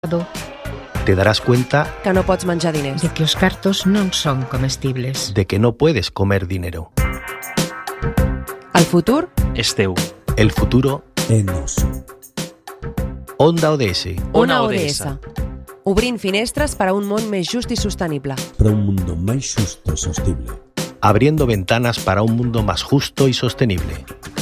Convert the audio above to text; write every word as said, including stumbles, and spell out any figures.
Te darás cuenta que no pots menjar diners, de que os cartos non son comestibles, de que no puedes comer dinero. el futur És teu. El futuro é noso. Onda O D S. Ona O D S. Obrint finestres per a un món més just i sostenible. Para un mundo máis xusto e sostible. Abriendo ventanas para un mundo más justo y sostenible.